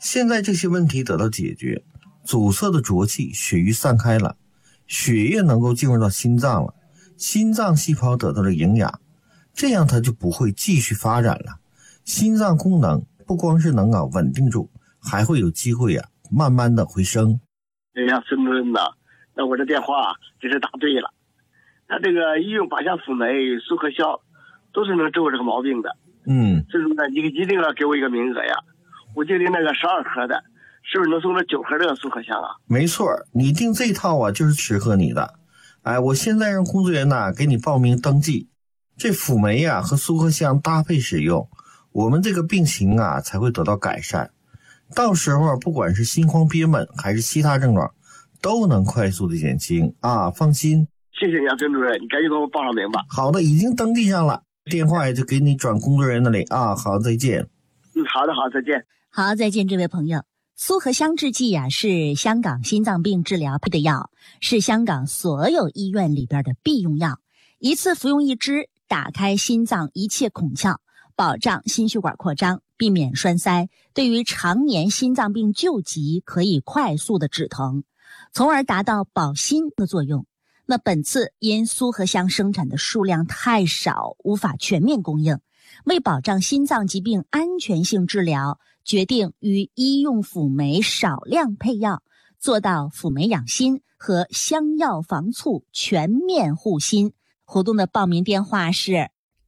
现在这些问题得到解决，阻塞的浊气血瘀散开了，血液能够进入到心脏了，心脏细胞得到了营养，这样它就不会继续发展了。心脏功能不光是能稳定住，还会有机会慢慢的回升。 哎呀，孙主任呐，那我这电话真是答对了。他这个医用靶向辅酶、苏合香都是能治这个毛病的。孙主任，你一定要给我一个名额呀！我就订那个12盒的，是不是能送这9盒这个苏合香啊？ 没错，你订这套就是适合你的。我现在让工作人员给你报名登记，这辅酶和苏合香搭配使用，我们这个病情才会得到改善。到时候不管是心慌憋闷还是其他症状，都能快速的减轻放心。 谢谢你孙主任，你赶紧给我报上名吧。 好的，已经登记上了，电话也就给你转工作人员那里好，再见。 好的，再见。 好，再见，这位朋友。苏合香制剂是香港心脏病治疗配的药，是香港所有医院里边的必用药，一次服用1支，打开心脏一切孔窍，保障心血管扩张，避免栓塞，对于常年心脏病救急可以快速的止疼，从而达到保心的作用。那本次因苏合香生产的数量太少，无法全面供应，为保障心脏疾病安全性治疗，决定与医用辅酶少量配药，做到辅酶养心和香药防猝全面护心。活动的报名电话是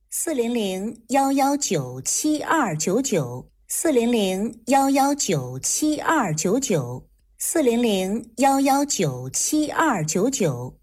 400-119-7299 400-119-7299 400-119-7299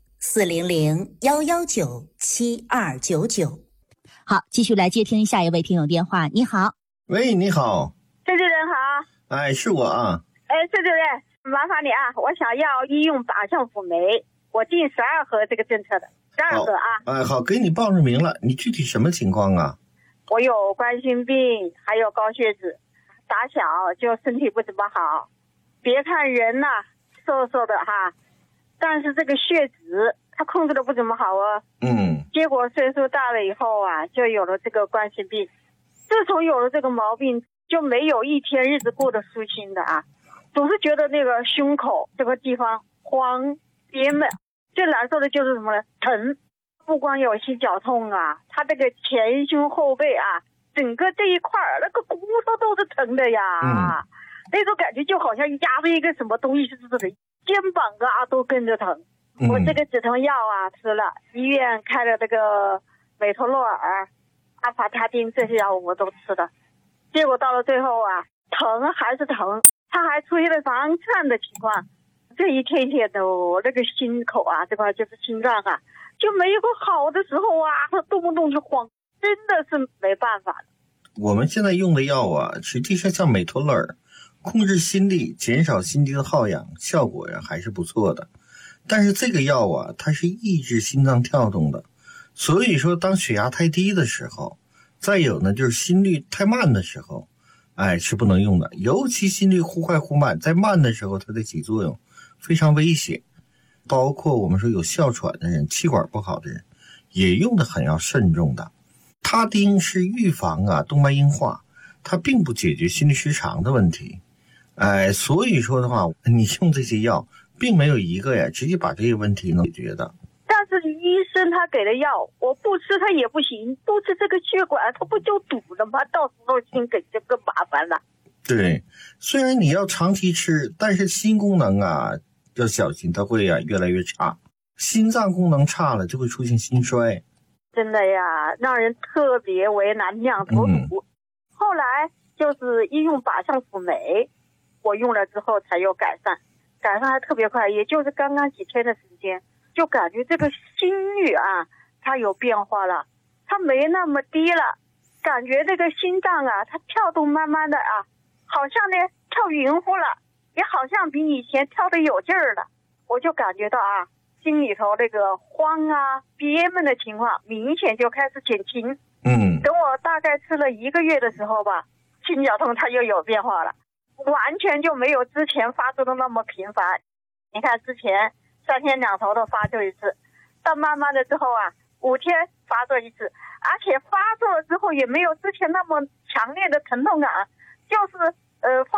400-119-7299。 好，继续来接听下一位听友电话。你好。 喂，你好。 孙主任好。 是我孙主任，麻烦你我想要医用靶向辅酶，我订12盒这个政策的，12盒好，给你报上名了。你具体什么情况啊？ 我有冠心病，还有高血脂，打小就身体不怎么好。别看人瘦瘦的但是这个血脂它控制的不怎么好哦。结果岁数大了以后就有了这个冠心病。自从有了这个毛病，就没有一天日子过得舒心的总是觉得那个胸口这个地方慌憋闷，最难受的就是什么呢？疼。不光有心绞痛它这个前胸后背整个这一块那个骨头都是疼的呀。那种感觉就好像压着一个什么东西似的，肩膀都跟着疼。我这个止疼药吃了，医院开了这个美托洛尔、阿法他汀这些药我都吃了，结果到了最后疼还是疼，它还出现了房颤的情况。这一天天的我那个心口这块就是心脏就没有个好的时候它动不动就慌，真的是没办法。 我们现在用的药实际上像美托洛尔，控制心率，减少心肌的耗氧，效果还是不错的。但是这个药它是抑制心脏跳动的，所以说当血压太低的时候，再有呢就是心率太慢的时候是不能用的。尤其心率忽快忽慢，在慢的时候它的起作用非常危险。包括我们说有哮喘的人，气管不好的人也用的很要慎重的。他汀是预防动脉硬化，它并不解决心律失常的问题。所以说的话，你用这些药并没有一个直接把这些问题能解决的。 但是医生他给的药我不吃它也不行，不吃这个血管它不就堵了吗？到时候心梗就更麻烦了。 对，虽然你要长期吃，但是心功能要小心，它会越来越差。心脏功能差了就会出现心衰， 真的让人特别为难，两头堵。后来就是医用靶向辅酶，我用了之后才有改善还特别快，也就是刚刚几天的时间，就感觉这个心率它有变化了，它没那么低了，感觉这个心脏它跳动慢慢的好像呢跳匀乎了，也好像比以前跳得有劲儿了。我就感觉到心里头这个慌憋闷的情况明显就开始减轻。等我大概吃了1个月的时候吧，心绞痛它又有变化了，完全就没有之前发作的那么频繁。你看之前3天2头的发作一次，到慢慢的之后5天发作一次，而且发作了之后也没有之前那么强烈的疼痛感，就是发